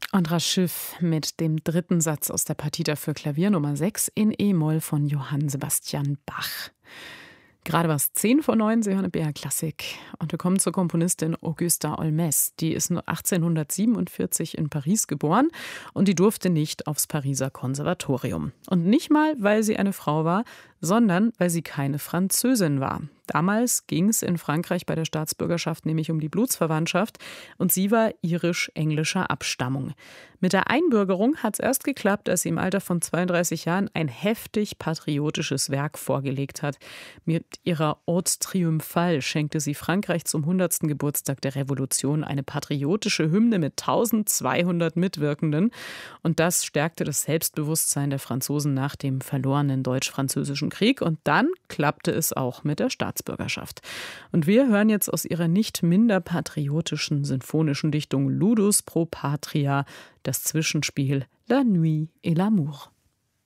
Andras Schiff mit dem dritten Satz aus der Partita für Klavier Nummer 6 in E-Moll von Johann Sebastian Bach. Gerade war es 8:50, Sie hören eine BR Klassik. Und wir kommen zur Komponistin Augusta Olmès. Die ist 1847 in Paris geboren und die durfte nicht aufs Pariser Konservatorium. Und nicht mal, weil sie eine Frau war, sondern weil sie keine Französin war. Damals ging es in Frankreich bei der Staatsbürgerschaft nämlich um die Blutsverwandtschaft und sie war irisch-englischer Abstammung. Mit der Einbürgerung hat es erst geklappt, als sie im Alter von 32 Jahren ein heftig patriotisches Werk vorgelegt hat. Mit ihrer Ode Triomphale schenkte sie Frankreich zum 100. Geburtstag der Revolution eine patriotische Hymne mit 1200 Mitwirkenden. Und das stärkte das Selbstbewusstsein der Franzosen nach dem verlorenen Deutsch-Französischen Krieg. Und dann klappte es auch mit der Staatsbürgerschaft. Und wir hören jetzt aus ihrer nicht minder patriotischen sinfonischen Dichtung Ludus pro Patria das Zwischenspiel La Nuit et l'amour.